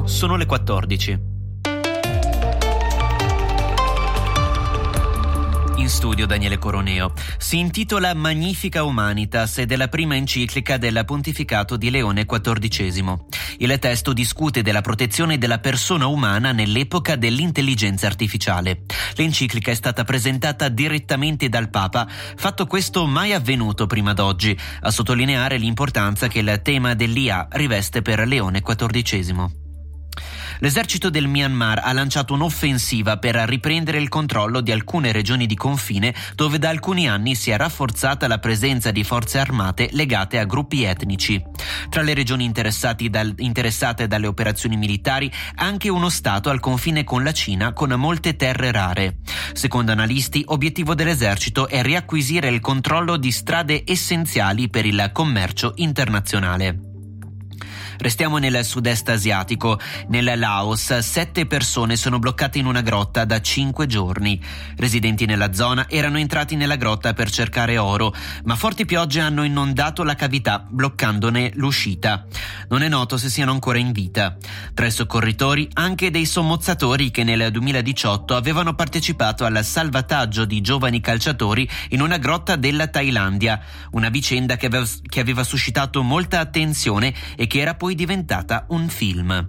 sono le 14. In studio Daniele Coroneo. Si intitola Magnifica Humanitas ed è la prima enciclica del pontificato di Leone XIV. Il testo discute della protezione della persona umana nell'epoca dell'intelligenza artificiale. L'enciclica è stata presentata direttamente dal Papa, fatto questo mai avvenuto prima d'oggi, a sottolineare l'importanza che il tema dell'IA riveste per Leone XIV. L'esercito del Myanmar ha lanciato un'offensiva per riprendere il controllo di alcune regioni di confine dove da alcuni anni si è rafforzata la presenza di forze armate legate a gruppi etnici. Tra le regioni interessate dalle operazioni militari, anche uno stato al confine con la Cina con molte terre rare. Secondo analisti, obiettivo dell'esercito è riacquisire il controllo di strade essenziali per il commercio internazionale. Restiamo nel sud-est asiatico. Nel Laos 7 persone sono bloccate in una grotta da 5 giorni. Residenti nella zona erano entrati nella grotta per cercare oro, ma forti piogge hanno inondato la cavità, bloccandone l'uscita. Non è noto se siano ancora in vita. Tra i soccorritori anche dei sommozzatori che nel 2018 avevano partecipato al salvataggio di giovani calciatori in una grotta della Thailandia, una vicenda che aveva suscitato molta attenzione e che era poi diventata un film.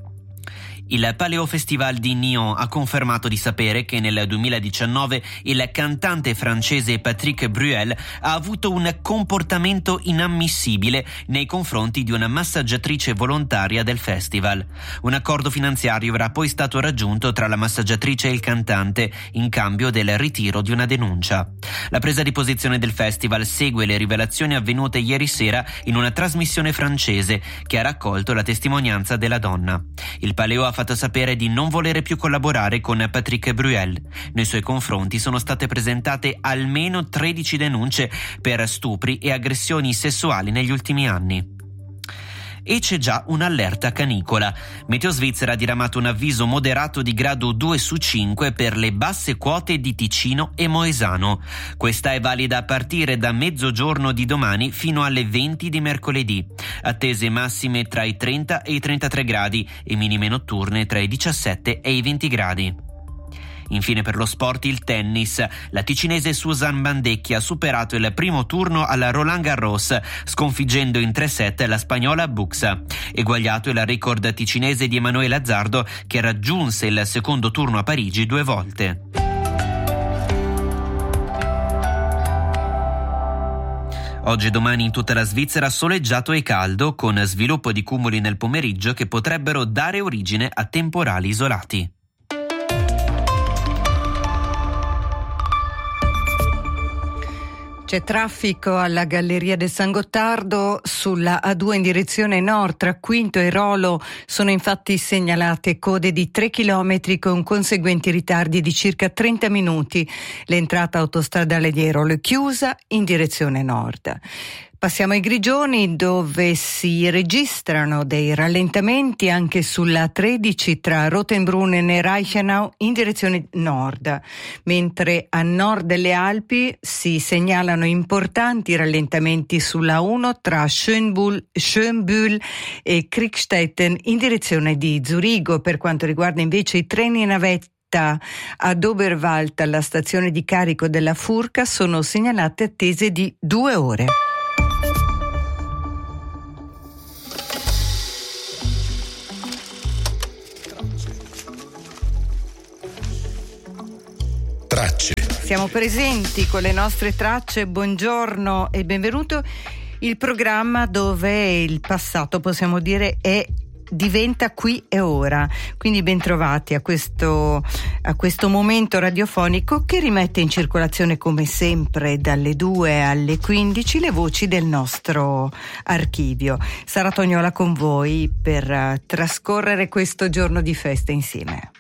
Il Paleo Festival di Nyon ha confermato di sapere che nel 2019 il cantante francese Patrick Bruel ha avuto un comportamento inammissibile nei confronti di una massaggiatrice volontaria del festival. Un accordo finanziario era poi stato raggiunto tra la massaggiatrice e il cantante in cambio del ritiro di una denuncia. La presa di posizione del festival segue le rivelazioni avvenute ieri sera in una trasmissione francese che ha raccolto la testimonianza della donna. Il Paleo ha fatto sapere di non volere più collaborare con Patrick Bruel. Nei suoi confronti sono state presentate almeno 13 denunce per stupri e aggressioni sessuali negli ultimi anni. E c'è già un'allerta canicola. Meteo Svizzera ha diramato un avviso moderato di grado 2 su 5 per le basse quote di Ticino e Moesano. Questa è valida a partire da mezzogiorno di domani fino alle 20 di mercoledì. Attese massime tra i 30 e i 33 gradi e minime notturne tra i 17 e i 20 gradi. Infine per lo sport il tennis. La ticinese Susan Bandecchi ha superato il primo turno alla Roland Garros, sconfiggendo in 3 set la spagnola Buxa. Eguagliato il record ticinese di Emanuele Azzardo, che raggiunse il secondo turno a Parigi 2 volte. Oggi e domani in tutta la Svizzera soleggiato e caldo, con sviluppo di cumuli nel pomeriggio che potrebbero dare origine a temporali isolati. C'è traffico alla Galleria del San Gottardo sulla A2 in direzione nord tra Quinto e Rolo. Sono infatti segnalate code di 3 chilometri con conseguenti ritardi di circa 30 minuti. L'entrata autostradale di Rolo è chiusa in direzione nord. Passiamo ai Grigioni, dove si registrano dei rallentamenti anche sulla 13 tra Rotenbrunnen e Reichenau in direzione nord, mentre a nord delle Alpi si segnalano importanti rallentamenti sulla 1 tra Schönbühl e Kriegstetten in direzione di Zurigo. Per quanto riguarda invece i treni navetta ad Oberwald alla stazione di carico della Furka sono segnalate attese di 2 ore. Tracce. Siamo presenti con le nostre tracce. Buongiorno e benvenuto. Il programma dove il passato, possiamo dire, diventa qui e ora. Quindi bentrovati a questo momento radiofonico che rimette in circolazione come sempre dalle 2 alle 15 le voci del nostro archivio. Sara Tognola con voi per trascorrere questo giorno di festa insieme.